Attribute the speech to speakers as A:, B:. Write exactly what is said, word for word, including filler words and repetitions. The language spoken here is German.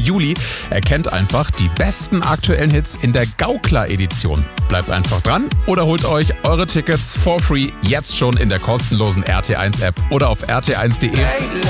A: Juli. Erkennt einfach die besten aktuellen Hits in der Gaukler-Edition. Bleibt einfach dran oder holt euch eure Tickets for free jetzt schon in der kostenlosen R T eins App oder auf r t eins punkt d e.